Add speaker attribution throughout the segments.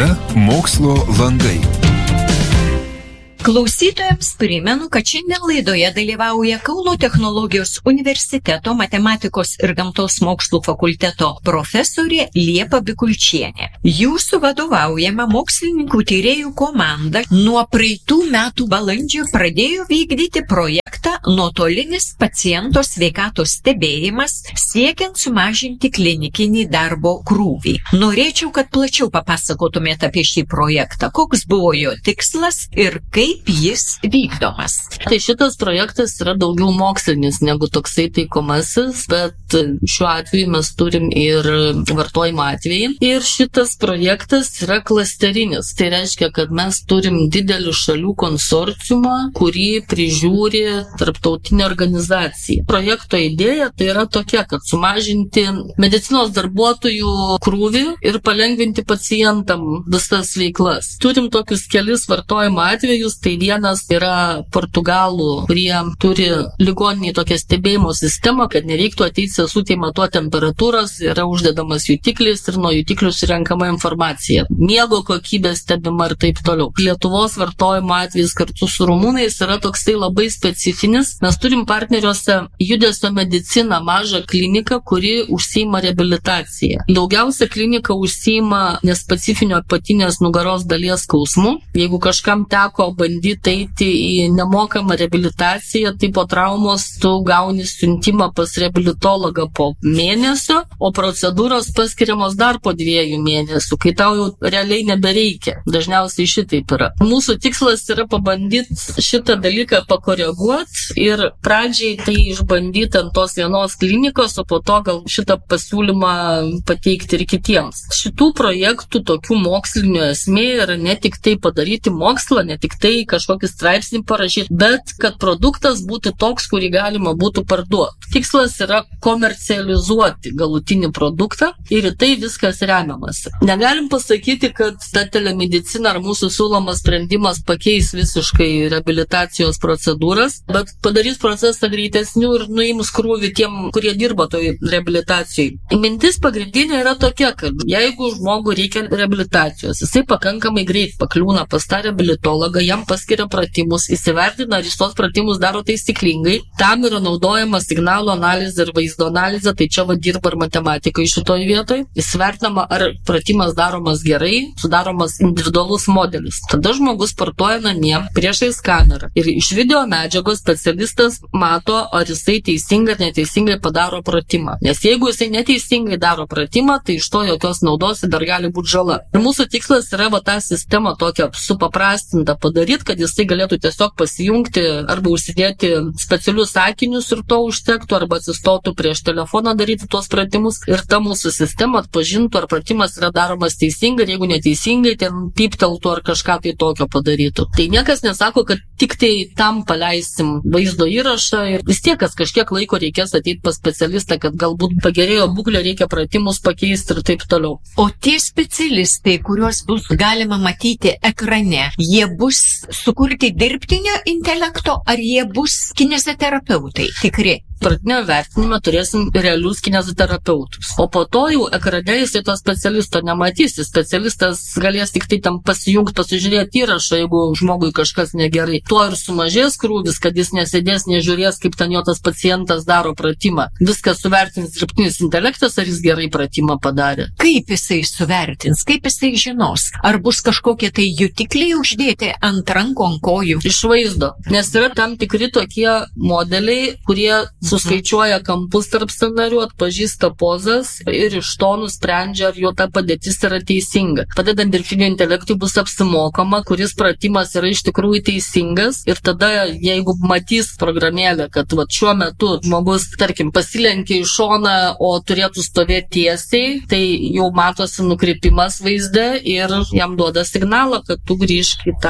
Speaker 1: Laida Mokslo landai.
Speaker 2: Klausytojams primenu, kad šiandien laidoje dalyvauja Kauno technologijos universiteto matematikos ir gamtos mokslų fakulteto profesorė Liepa Bikulčienė. Jūsų vadovaujama mokslininkų tyrėjų komanda nuo praeitų metų balandžio pradėjo vykdyti projektą Nuotolinis paciento sveikatos stebėjimas, siekiant sumažinti klinikinį darbo krūvį. Norėčiau, kad plačiau papasakotumėte apie šį projektą, koks buvo jo tikslas ir kaip jis vykdomas.
Speaker 3: Tai šitas projektas yra daugiau mokslinis negu toksai taikomasis, bet šiuo atveju mes turim ir vartojimo atvejį. Ir šitas projektas yra klasterinis. Tai reiškia, kad mes turim didelį šalių konsorciumą, kurį prižiūri tarptautinė organizacija. Projekto idėja tai yra tokia, kad sumažinti medicinos darbuotojų krūvį ir palengvinti pacientam visas veiklas. Turim tokius kelis vartojimo atvejus. Tai vienas yra portugalų, kurie turi ligoninėje tokią stebėjimo sistemą, kad nereiktų ateiti sesutėje matuoti temperatūros, yra uždedamas jutiklis ir nuo jutiklių surenkama informacija. Miego kokybė stebima ir taip toliau. Lietuvos vartojimo atvejis kartu su rumūnais yra toksai labai specifinis. Mes turim partneriuose Judesio mediciną, mažą kliniką, kuri užsiima reabilitaciją. Daugiausia klinika užsiima nespecifinio apatinės nugaros dalies skausmu. Jeigu kažkam teko bandyti eiti į nemokamą reabilitaciją, tai po traumos tu gauni siuntimą pas reabilitologą po mėnesio, o procedūros paskiriamos dar po 2 mėnesių, kai tau jau realiai nebereikia. Dažniausiai šitaip yra. Mūsų tikslas yra pabandyti šitą dalyką pakoreguoti ir pradžiai tai išbandyti ant tos vienos klinikos, o po to gal šitą pasiūlymą pateikti ir kitiems. Šitų projektų tokių mokslinių esmė yra ne tik tai padaryti mokslą, ne tik tai kažkokį straipsnį parašyti, bet kad produktas būtų toks, kurį galima būtų parduoti. Tikslas yra komercializuoti galutinį produktą ir į tai viskas remiamas. Negalim pasakyti, kad ta telemedicina ar mūsų siūlomas sprendimas pakeis visiškai reabilitacijos procedūras, bet padarys procesą greitesniu ir nuims krūvį tiem, kurie dirba toj reabilitacijai. Mintis pagrindinė yra tokia, kad jeigu žmogui reikia reabilitacijos, jisai pakankamai greit pakliūna pas tą reabilitologą, jam paskiria pratimus, įsivertina, ar jis tos pratimus daro taisyklingai. Tam yra naudojama signalo analizė ir vaizdo analizė, tai čia dirba ir matematikai šitoj vietoj. Įsivertinama, ar pratimas daromas gerai, sudaromas individualus modelis. Tada žmogus sportuoja namie priešais kamerą ir iš video medžiagos specialistas mato, ar jisai teisingai ar neteisingai padaro pratimą. Nes jeigu jisai neteisingai daro pratimą, tai iš to jokios naudos dar gali būti žala. Ir mūsų tikslas yra tą sistemą tokią supaprastintą padaryti, kad jisai galėtų tiesiog pasijungti arba užsidėti specialius akinius ir to užtektų, arba atsistotų prieš telefoną daryti tuos pratimus ir ta mūsų sistema atpažintų, ar pratimas yra daromas teisingai ir jeigu neteisingai, ten pypteltų ar kažką tai tokio padarytų. Tai niekas nesako, kad tik tai tam paleisim vaizdo įrašą ir vis tiek kažkiek laiko reikės ateiti pas specialistą, kad galbūt pagerėjo būklė, reikia pratimus pakeisti ir taip toliau.
Speaker 2: O tie specialistai, kuriuos bus galima matyti ekrane, jie bus sukurti dirbtinio intelekto, ar jie bus kineziterapeutai tikri?
Speaker 3: Pradinio vertinimo turėsim realius kineziterapeutus. O po to jau ekrane jisai to specialisto nematys. Specialistas galės tik tai tam pasijungti, pasižiūrėti įrašą, jeigu žmogui kažkas negerai. Tuo ir sumažės krūvis, kad jis nesėdės, nežiūrės, kaip ten jo tas pacientas daro pratimą. Viskas suvertins dirbtinis intelektas, ar jis gerai pratimą padarė.
Speaker 2: Kaip jisai suvertins, kaip jisai žinos? Ar bus kažkokie tai jutikliai uždėti ant rankų, ant kojų?
Speaker 3: Iš vaizdo. Nes yra tam tikri tokie modeliai, kurie suskaičiuoja kampus tarp scenarių, atpažįsta pozas ir iš to nusprendžia, ar jo ta padėtis yra teisinga. Padedant dirbtinio intelektui bus apsimokama, kuris pratimas yra iš tikrųjų teisingas ir tada, jeigu matys programėlę, kad šiuo metu žmogus, tarkim, pasilenkia į šoną, o turėtų stovėti tiesiai, tai jau matosi nukrypimas vaizde ir jam duoda signalą, kad tu grįžk į tą tinkamą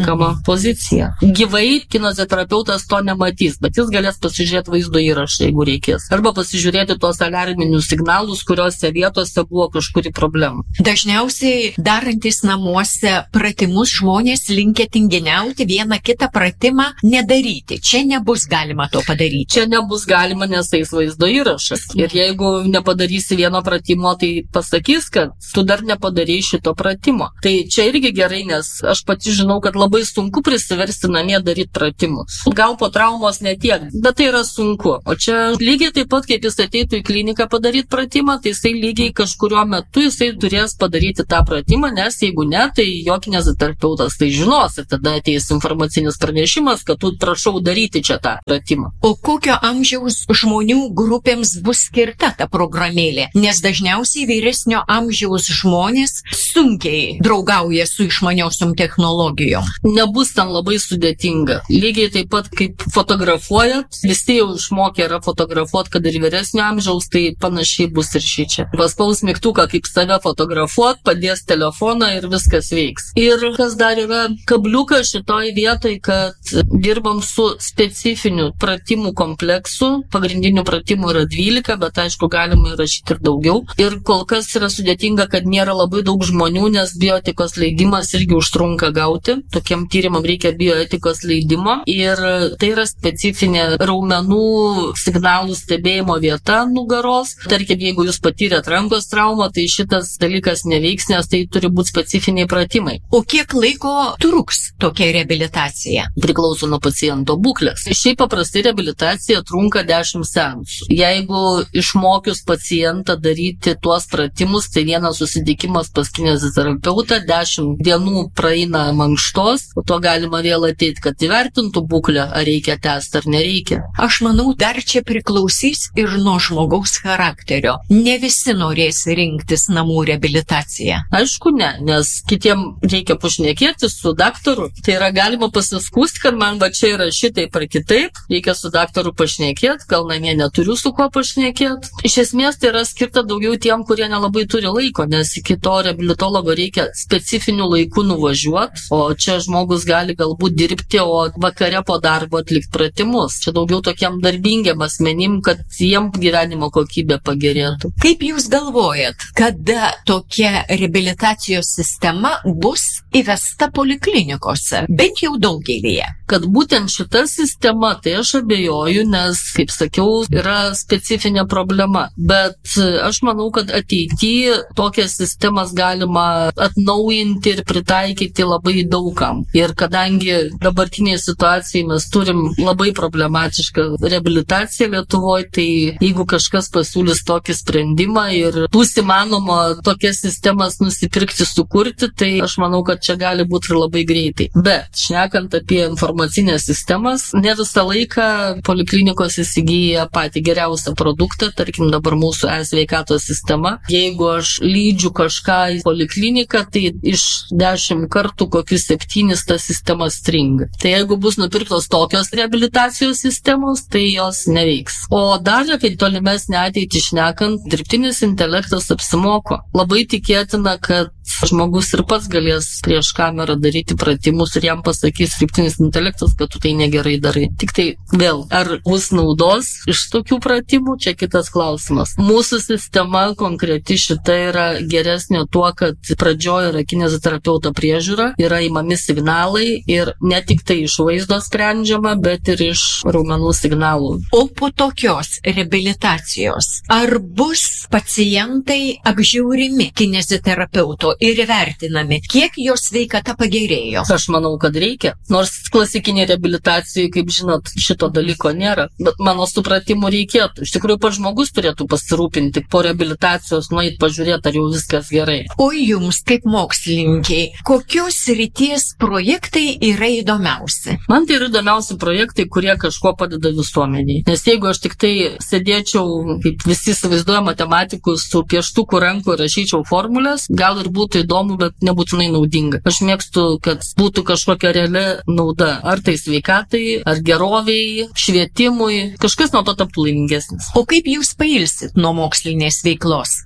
Speaker 3: tinkamą poziciją. Gyvai kineziterapeutas to nematys, bet jis galės pasižiūrėti vaizdo įrašą, jeigu reikės. Arba pasižiūrėti tos alarminius signalus, kuriuose vietose buvo kažkuri problema.
Speaker 2: Dažniausiai darantis namuose pratimus žmonės linkę tinginiauti, vieną kitą pratimą nedaryti. Čia nebus galima to padaryti.
Speaker 3: Čia nebus galima, nes eis vaizdo įrašas. Ir jeigu nepadarysi vieno pratimo, tai pasakys, kad tu dar nepadarei šito pratimo. Tai čia irgi gerai, nes aš pati žinau, kad labai sunku prisiversti namie daryti pratimus. Gal po traumos netiek, bet tai yra sunku. O čia lygiai taip pat, kaip jis ateitų į kliniką padaryti pratimą, tai jisai lygiai kažkuriuo metu jisai turės padaryti tą pratimą, nes jeigu ne, tai jo kineziterapeutas tai žinos ir tada ateis informacinis pranešimas, kad tu prašau daryti čia tą pratimą.
Speaker 2: O kokio amžiaus žmonių grupėms bus skirta ta programėlė? Nes dažniausiai vyresnio amžiaus žmonės sunkiai draugauja su išmaniausiom technologijom.
Speaker 3: Nebus ten labai sudėtinga. Lygiai taip pat kaip fotografuojat, visi jau išmokę yra fotografuoti, kad ir vyresnio amžiaus, tai panašiai bus ir šičia. Paspaus mygtuką, kaip save fotografuot, padės telefoną ir viskas veiks. Ir kas dar yra kabliukas šitoj vietoj, kad dirbam su specifiniu pratimų kompleksu. Pagrindinių pratimų yra 12, bet aišku galima įrašyti ir daugiau. Ir kol kas yra sudėtinga, kad nėra labai daug žmonių, nes bioetikos leidimas irgi užtrunka gauti. Tokiem tyrimam reikia bioetikos leidimo. Ir tai yra specifinė raumenų signalų stebėjimo vieta nugaros. Tarkim, jeigu jūs patyrėt rankos traumą, tai šitas dalykas neveiks, nes tai turi būti specifiniai pratimai.
Speaker 2: O kiek laiko truks tokia reabilitacija?
Speaker 3: Priklauso nuo paciento būklės. Šiaip paprastai reabilitacija trunka 10 seansų. Jeigu išmokius pacientą daryti tuos pratimus, tai vienas susitikimas pas kineziterapeutą, 10 dienų praeina mankštos, o to galima vėl ateiti, kad įvertintų būklę, ar reikia tęsti ar nereikia.
Speaker 2: Aš manau, dar čia priklausys ir nuo žmogaus charakterio. Ne visi norės rinktis namų reabilitaciją.
Speaker 3: Aišku, ne, nes kitiem reikia pašnekėti su daktaru. Tai yra galima pasiskūsti, kad man va čia yra šitaip ar kitaip. Reikia su daktaru pašnekėti, gal namie neturiu su kuo pašnekėti. Iš esmės tai yra skirta daugiau tiem, kurie nelabai turi laiko, nes iki to reabilitologo reikia specifinių laikų nuvažiuoti, o čia žmogus gali galbūt dirbti, o vakare po darbo atlikti pratimus. Čia daugiau tokiam darbingiam asmenim, kad jiem gyvenimo kokybė pagerėtų.
Speaker 2: Kaip jūs galvojat, kada tokia reabilitacijos sistema bus įvesta poliklinikose, bent jau daugelyje?
Speaker 3: Kad būtent šita sistema, tai aš abejoju, nes, kaip sakiau, yra specifinė problema. Bet aš manau, kad ateityje tokias sistemas galima atnaujinti ir pritaikyti labai daugam. Ir kadangi dabartiniai situacijai mes turim labai problematišką reabilitaciją Lietuvoje, tai jeigu kažkas pasiūlys tokį sprendimą ir bus įmanoma tokias sistemas nusipirkti, sukurti, tai aš manau, kad čia gali būti ir labai greitai. Bet, šnekant apie informacinės sistemas, ne visą laiką poliklinikos įsigyja patį geriausią produktą, tarkim dabar mūsų e-sveikatos sistema. Jeigu aš lydžiu kažką į polikliniką, tai iš 10 kartų kokius 7 ta sistema stringa. Tai jeigu bus nupirktos tokios reabilitacijos sistemos, tai jos neveiks. O dar apie tolimesnę ateitį šnekant, dirbtinis intelektas apsimoko. Labai tikėtina, kad žmogus ir pats galės prieš kamerą daryti pratimus ir jam pasakys dirbtinis intelektas, kad tu tai negerai darai. Tik tai vėl, ar bus naudos iš tokių pratimų, čia kitas klausimas. Mūsų sistema konkreti šita yra geresnė tuo, kad pradžioje yra kineziterapeuto priežiūra, yra įmami signalai ir ne tik tai iš vaizdo sprendžiama, bet ir iš raumenų signalų.
Speaker 2: O po tokios reabilitacijos, ar bus pacientai apžiūrimi kineziterapeuto ir įvertinami, kiek jo sveikata pagerėjo?
Speaker 3: Aš manau, kad reikia. Nors klasikinė reabilitacija, kaip žinot, šito dalyko nėra, bet mano supratimu reikėtų. Iš tikrųjų, pats žmogus turėtų pasirūpinti po reabilitacijos, nueit pažiūrėti, ar jau viskas gerai.
Speaker 2: O jums, kaip mokslininkiai, kokios srities projektai yra įdomiausi?
Speaker 3: Man tai yra įdomiausi projektai, kurie kažkuo padeda visuomeniai. Nes jeigu aš tik tai sėdėčiau, kaip visi įsivaizduoja matematikus, su pieštuku rankų ir rašyčiau formulės, gal ir būtų įdomu, bet nebūtinai naudinga. Aš mėgstu, kad būtų kažkokia reali nauda. Ar tai sveikatai, ar geroviai, švietimui. Kažkas nuo to taptų laimingesnis.
Speaker 2: O kaip jūs pailsit nuo mokslinės veiklos?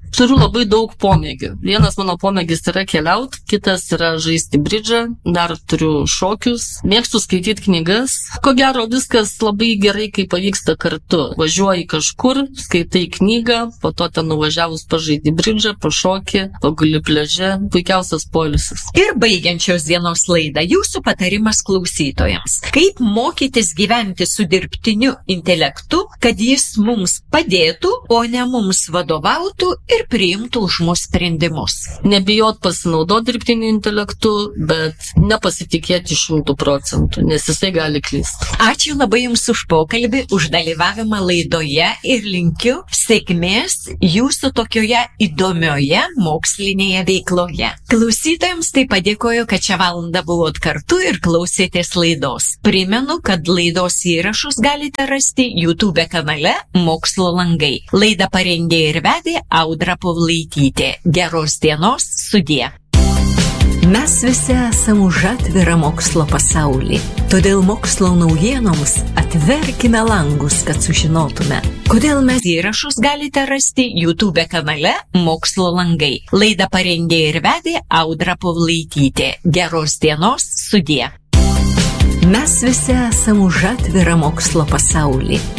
Speaker 3: Turiu labai daug pomėgių. Vienas mano pomėgis yra keliauti, kitas yra žaisti bridžą, dar turiu šokius, mėgstu skaityti knygas. Ko gero viskas labai gerai, kai pavyksta kartu. Važiuoji kažkur, skaitai knygą, po to ten nuvažiavus pažaidi bridžą, pašoki, paguli pliaže, puikiausias poilsis.
Speaker 2: Ir baigiančios dienos laidą, jūsų patarimas klausytojams. Kaip mokytis gyventi su dirbtiniu intelektu, kad jis mums padėtų, o ne mums vadovautų ir priimtų už mus sprendimus.
Speaker 3: Nebijot pasinaudoti dirbtiniu intelektu, bet nepasitikėti 100%, nes jisai gali klysti.
Speaker 2: Ačiū labai Jums už pokalbį, už dalyvavimą laidoje ir linkiu sėkmės Jūsų tokioje įdomioje mokslinėje veikloje. Klausytojams tai padėkoju, kad šią valandą buvot kartu ir klausėtės laidos. Primenu, kad laidos įrašus galite rasti YouTube kanale Mokslo langai. Laidą parengė ir vedė Audra Povlaitytė. Geros dienos, sudie. Mes visi esame už atvirą mokslo pasaulį. Todėl mokslo naujienoms atverkime langus, kad sužinotume. Kodėl mes įrašus galite rasti YouTube kanale Mokslo langai. Laidą parengė ir vedė Audra Povlaitytė. Geros dienos, sudie. Mes visi esame už atvirą mokslo pasaulį.